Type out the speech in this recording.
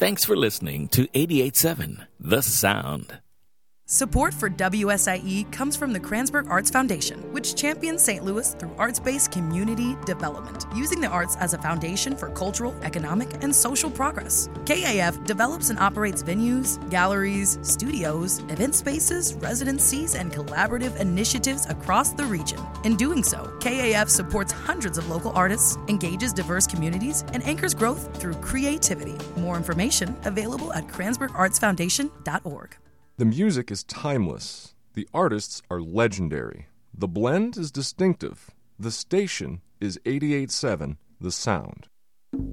Thanks for listening to 88.7 The Sound. Support for WSIE comes from the Kranzberg Arts Foundation, which champions St. Louis through arts-based community development, using the arts as a foundation for cultural, economic, and social progress. KAF develops and operates venues, galleries, studios, event spaces, residencies, and collaborative initiatives across the region. In doing so, KAF supports hundreds of local artists, engages diverse communities, and anchors growth through creativity. More information available at KranzbergArtsFoundation.org. The music is timeless. The artists are legendary. The blend is distinctive. The station is 88.7 The Sound.